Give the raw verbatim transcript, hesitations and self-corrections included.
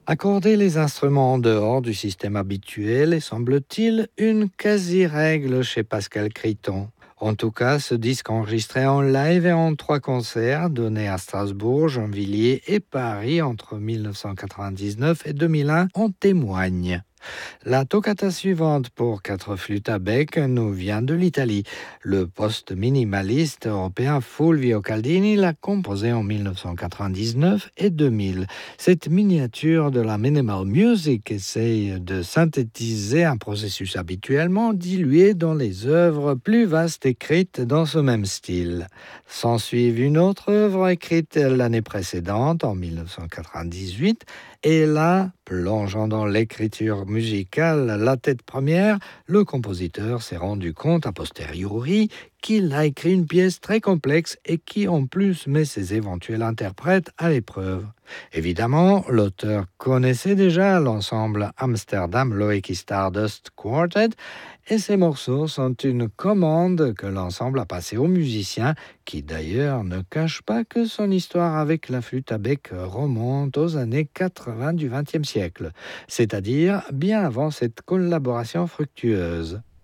Accorder les instruments en dehors du système habituel est, semble-t-il, une quasi-règle chez Pascal Criton. En tout cas, ce disque enregistré en live et en trois concerts donnés à Strasbourg, Gennevilliers et Paris entre mille neuf cent quatre-vingt-dix-neuf et deux mille un en témoigne. La toccata suivante pour quatre flûtes à bec nous vient de l'Italie. Le post-minimaliste européen Fulvio Caldini l'a composée en mille neuf cent quatre-vingt-dix-neuf et deux mille. Cette miniature de la minimal music essaye de synthétiser un processus habituellement dilué dans les œuvres plus vastes écrites dans ce même style. S'ensuit une autre œuvre écrite l'année précédente, en mille neuf cent quatre-vingt-dix-huit, et là, plongeant dans l'écriture musicale la tête première, le compositeur s'est rendu compte a posteriori qu'il a écrit une pièce très complexe et qui en plus met ses éventuels interprètes à l'épreuve. Évidemment, l'auteur connaissait déjà l'ensemble Amsterdam Loeki Stardust Quartet et ces morceaux sont une commande que l'ensemble a passée aux musiciens qui d'ailleurs ne cache pas que son histoire avec la flûte à bec remonte aux années quatre-vingts du vingtième siècle, c'est-à-dire bien avant cette collaboration fructueuse.